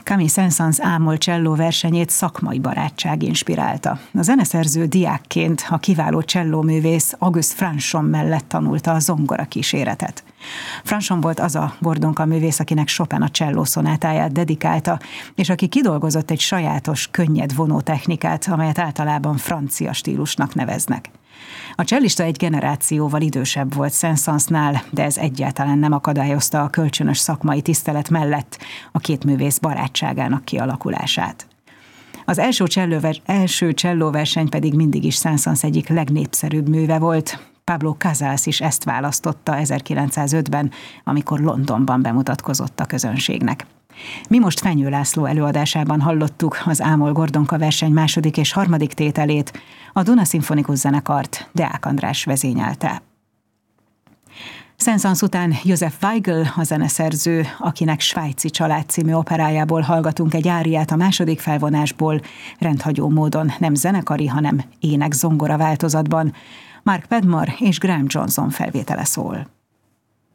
Camille Saint-Saëns ámol cselló versenyét szakmai barátság inspirálta. A zeneszerző diákként a kiváló csellóművész Auguste Franchon mellett tanulta a zongora kíséretet. Franchon volt az a bordonka művész, akinek Chopin a csellószonátáját dedikálta, és aki kidolgozott egy sajátos, könnyed vonótechnikát, amelyet általában francia stílusnak neveznek. A csellista egy generációval idősebb volt Saint-Saënsnál, de ez egyáltalán nem akadályozta a kölcsönös szakmai tisztelet mellett a két művész barátságának kialakulását. Az első csellóverseny pedig mindig is Saint-Saëns egyik legnépszerűbb műve volt. Pablo Casals is ezt választotta 1905-ben, amikor Londonban bemutatkozott a közönségnek. Mi most Fenyő László előadásában hallottuk az Ámol-Gordonka verseny második és harmadik tételét, a Duna Szimfonikus Zenekart Deák András vezényelte. Saint-Saëns után Joseph Weigl, a zeneszerző, akinek Svájci család című operájából hallgatunk egy áriát a második felvonásból, rendhagyó módon nem zenekari, hanem ének-zongora változatban. Mark Padmore és Graham Johnson felvétele szól.